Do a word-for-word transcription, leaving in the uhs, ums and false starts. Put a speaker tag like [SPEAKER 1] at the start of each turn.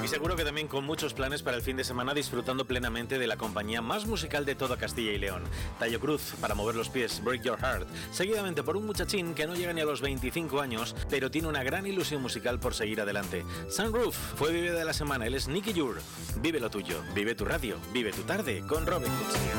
[SPEAKER 1] seguro que también con muchos planes para el fin de semana, disfrutando plenamente de la compañía más musical de toda Castilla y León, Taio Cruz, para mover los pies, Break Your Heart, seguidamente por un muchachín que no llega ni a los veinticinco años, pero tiene una gran ilusión musical por seguir adelante. Sunroof fue Vive de la semana, él es Nicky Jur. Vive lo tuyo, vive tu radio, vive tu tarde con Robin Cootsy.